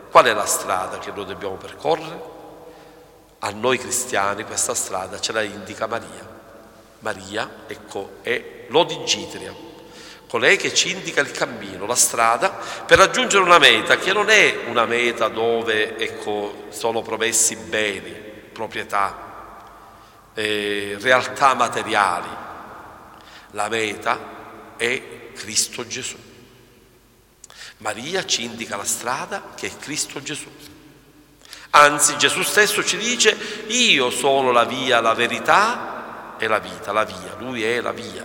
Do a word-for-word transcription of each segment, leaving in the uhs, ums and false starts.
Qual è la strada che noi dobbiamo percorrere? A noi cristiani questa strada ce la indica Maria. Maria, ecco, è l'odigitria, colei che ci indica il cammino, la strada per raggiungere una meta che non è una meta dove, ecco, sono promessi beni, proprietà, eh, realtà materiali. La meta è Cristo Gesù. Maria ci indica la strada che è Cristo Gesù. Anzi, Gesù stesso ci dice: io sono la via, la verità e la vita, la via, lui è la via.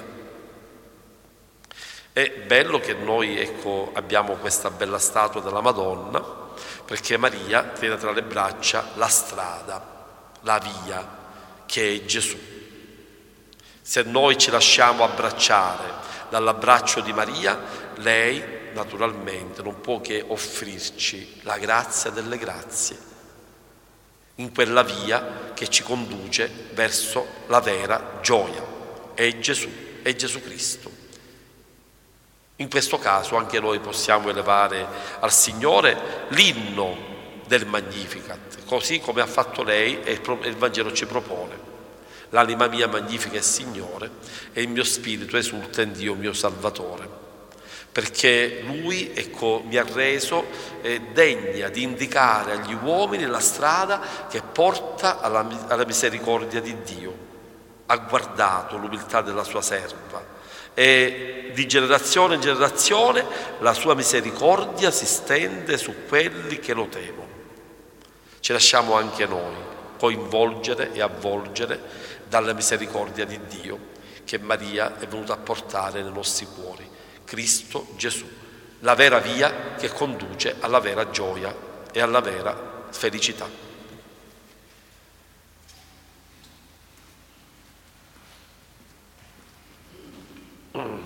È bello che noi, ecco, abbiamo questa bella statua della Madonna, perché Maria tiene tra le braccia la strada, la via, che è Gesù. Se noi ci lasciamo abbracciare dall'abbraccio di Maria, lei naturalmente non può che offrirci la grazia delle grazie, in quella via che ci conduce verso la vera gioia. È Gesù, è Gesù Cristo. In questo caso anche noi possiamo elevare al Signore l'inno del Magnificat, così come ha fatto lei e il Vangelo ci propone. L'anima mia magnifica il Signore e il mio spirito esulta in Dio mio Salvatore. Perché Lui, ecco, mi ha reso eh, degna di indicare agli uomini la strada che porta alla, alla misericordia di Dio. Ha guardato l'umiltà della sua serva e di generazione in generazione la sua misericordia si stende su quelli che lo temono. Ci lasciamo anche noi coinvolgere e avvolgere dalla misericordia di Dio che Maria è venuta a portare nei nostri cuori. Cristo Gesù, la vera via che conduce alla vera gioia e alla vera felicità. Mm.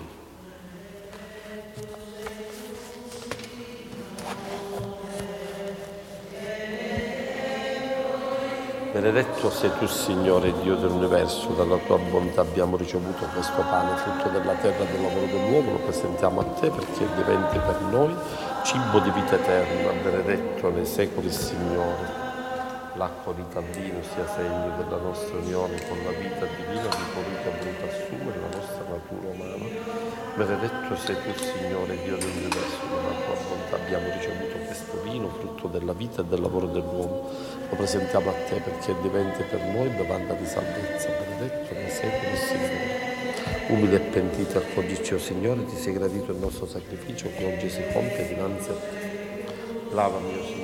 Benedetto sei tu, Signore Dio dell'universo, dalla tua bontà abbiamo ricevuto questo pane, frutto della terra e del lavoro dell'uomo, lo presentiamo a te perché diventi per noi cibo di vita eterna. Benedetto nei secoli, Signore. L'acqua vita al vino sia segno della nostra unione con la vita divina di colui che ha voluto assumere la nostra natura umana. Benedetto sei tu, Signore Dio dell'universo, dalla tua bontà abbiamo ricevuto questo vino, frutto della vita e del lavoro dell'uomo. Lo presentiamo a te perché diventi per noi bevanda di salvezza. Benedetto nei secoli, Signore. Umili e pentiti al codigio, Signore, ti sei gradito il nostro sacrificio che oggi si compie dinanzi a te. Lavami, Signore.